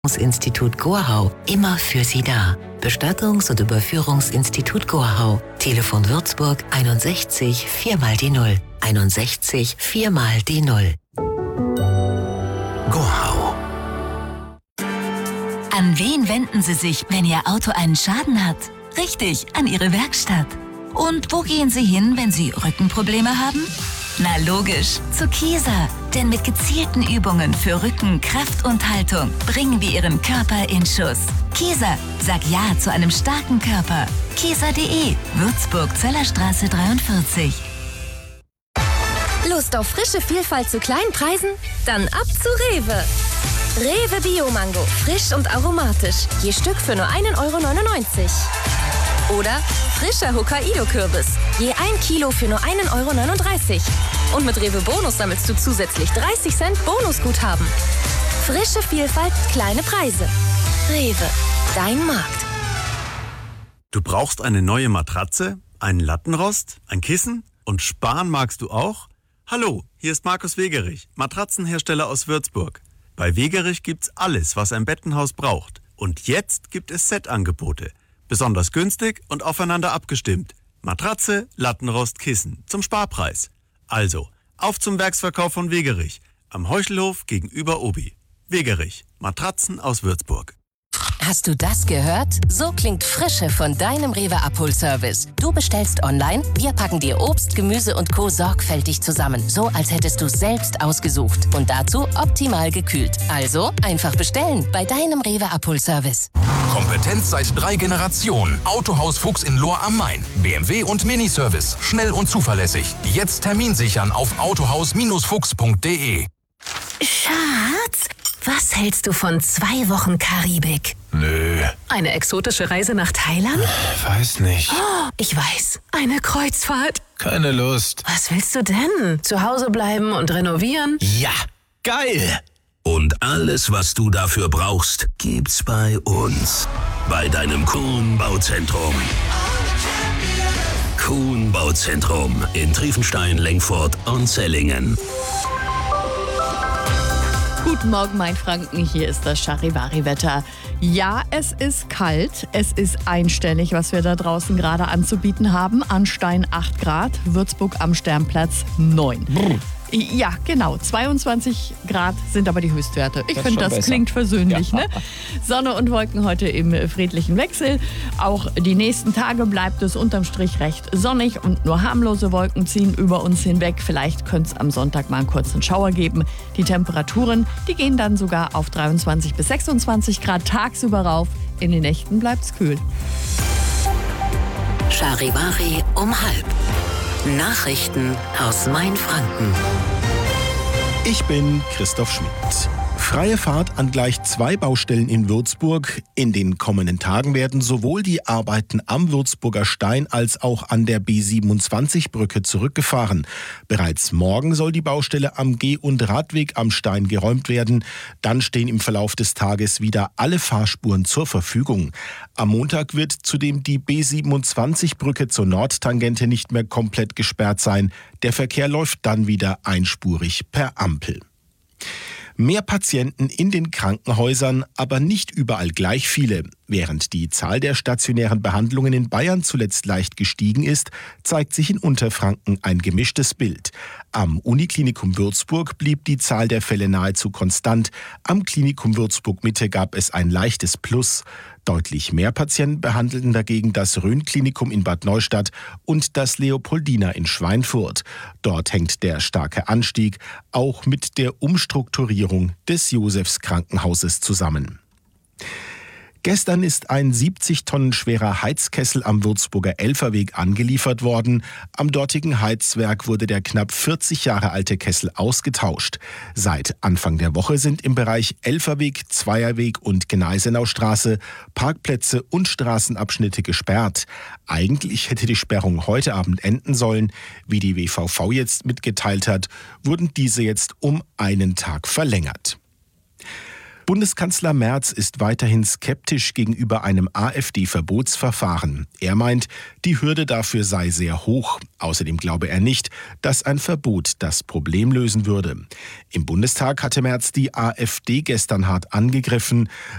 Institut Gorhau immer für Sie da. Bestattungs- und Überführungsinstitut Gorhau. Telefon Würzburg 61 4 mal die 0. 61 4 mal die 0. Gorhau. An wen wenden Sie sich, wenn Ihr Auto einen Schaden hat? Richtig, an Ihre Werkstatt. Und wo gehen Sie hin, wenn Sie Rückenprobleme haben? Na logisch, zu Kieser. Denn mit gezielten Übungen für Rücken, Kraft und Haltung bringen wir Ihren Körper in Schuss. Kieser, sag Ja zu einem starken Körper. Kieser.de, Würzburg, Zellerstraße 43. Lust auf frische Vielfalt zu kleinen Preisen? Dann ab zu Rewe. Rewe Bio-Mango, frisch und aromatisch. Je Stück für nur 1,99 €. Oder frischer Hokkaido-Kürbis, je 1 Kilo für nur 1,39 €. Und mit Rewe Bonus sammelst du zusätzlich 30 Cent Bonusguthaben. Frische Vielfalt, kleine Preise. Rewe, dein Markt. Du brauchst eine neue Matratze, einen Lattenrost, ein Kissen und sparen magst du auch? Hallo, hier ist Markus Wegerich, Matratzenhersteller aus Würzburg. Bei Wegerich gibt's alles, was ein Bettenhaus braucht. Und jetzt gibt es Set-Angebote. Besonders günstig und aufeinander abgestimmt. Matratze, Lattenrost, Kissen zum Sparpreis. Also, auf zum Werksverkauf von Wegerich. Am Heuchelhof gegenüber Obi. Wegerich, Matratzen aus Würzburg. Hast du das gehört? So klingt Frische von deinem Rewe Abholservice. Du bestellst online, wir packen dir Obst, Gemüse und Co. sorgfältig zusammen. So, als hättest du es selbst ausgesucht. Und dazu optimal gekühlt. Also, einfach bestellen bei deinem Rewe Abholservice. Kompetenz seit 3 Generationen. Autohaus Fuchs in Lohr am Main. BMW und Miniservice. Schnell und zuverlässig. Jetzt Termin sichern auf autohaus-fuchs.de. Schatz, was hältst du von 2 Wochen Karibik? Nö. Eine exotische Reise nach Thailand? Weiß nicht. Oh, ich weiß. Eine Kreuzfahrt. Keine Lust. Was willst du denn? Zu Hause bleiben und renovieren? Ja, geil. Und alles, was du dafür brauchst, gibt's bei uns. Bei deinem Kuhn Bauzentrum. Kuhn Bauzentrum in Triefenstein, Lengfurt und Zellingen. Guten Morgen, Mainfranken. Hier ist das Charivari-Wetter. Ja, es ist kalt. Es ist einstellig, was wir da draußen gerade anzubieten haben. Anstein 8 Grad, Würzburg am Sternplatz 9. Ja, genau. 22 Grad sind aber die Höchstwerte. Ich finde, das klingt versöhnlich. Ja. Ne? Sonne und Wolken heute im friedlichen Wechsel. Auch die nächsten Tage bleibt es unterm Strich recht sonnig und nur harmlose Wolken ziehen über uns hinweg. Vielleicht könnte es am Sonntag mal einen kurzen Schauer geben. Die Temperaturen, die gehen dann sogar auf 23 bis 26 Grad tagsüber rauf. In den Nächten bleibt es kühl. Charivari um 12:30. Nachrichten aus Mainfranken. Ich bin Christoph Schmidt. Freie Fahrt an gleich 2 Baustellen in Würzburg. In den kommenden Tagen werden sowohl die Arbeiten am Würzburger Stein als auch an der B27-Brücke zurückgefahren. Bereits morgen soll die Baustelle am Geh- und Radweg am Stein geräumt werden. Dann stehen im Verlauf des Tages wieder alle Fahrspuren zur Verfügung. Am Montag wird zudem die B27-Brücke zur Nordtangente nicht mehr komplett gesperrt sein. Der Verkehr läuft dann wieder einspurig per Ampel. Mehr Patienten in den Krankenhäusern, aber nicht überall gleich viele. Während die Zahl der stationären Behandlungen in Bayern zuletzt leicht gestiegen ist, zeigt sich in Unterfranken ein gemischtes Bild. Am Uniklinikum Würzburg blieb die Zahl der Fälle nahezu konstant. Am Klinikum Würzburg Mitte gab es ein leichtes Plus. Deutlich mehr Patienten behandelten dagegen das Rhön-Klinikum in Bad Neustadt und das Leopoldina in Schweinfurt. Dort hängt der starke Anstieg auch mit der Umstrukturierung des Josefs-Krankenhauses zusammen. Gestern ist ein 70 Tonnen schwerer Heizkessel am Würzburger Elferweg angeliefert worden. Am dortigen Heizwerk wurde der knapp 40 Jahre alte Kessel ausgetauscht. Seit Anfang der Woche sind im Bereich Elferweg, Zweierweg und Gneisenaustraße Parkplätze und Straßenabschnitte gesperrt. Eigentlich hätte die Sperrung heute Abend enden sollen. Wie die WVV jetzt mitgeteilt hat, wurden diese jetzt um einen Tag verlängert. Bundeskanzler Merz ist weiterhin skeptisch gegenüber einem AfD-Verbotsverfahren. Er meint, die Hürde dafür sei sehr hoch. Außerdem glaube er nicht, dass ein Verbot das Problem lösen würde. Im Bundestag hatte Merz die AfD gestern hart angegriffen.